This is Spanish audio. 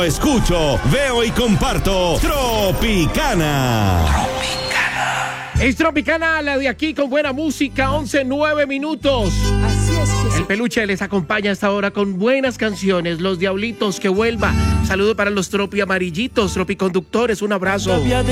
Yo escucho, veo y comparto Tropicana. Es Tropicana, la de aquí con buena música, 11:09 minutos. Así es, Jesús. El peluche les acompaña hasta ahora con buenas canciones. Los Diablitos, que vuelva. Saludo para los tropi amarillitos, tropiconductores, un abrazo.